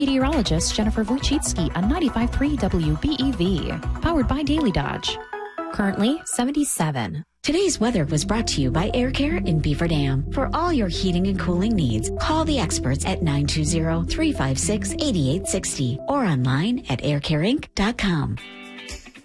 Meteorologist Jennifer Wojcicki on 95.3 WBEV. Powered by Daily Dodge. Currently 77. Today's weather was brought to you by Air Care in Beaver Dam. For all your heating and cooling needs, call the experts at 920-356-8860 or online at aircareinc.com.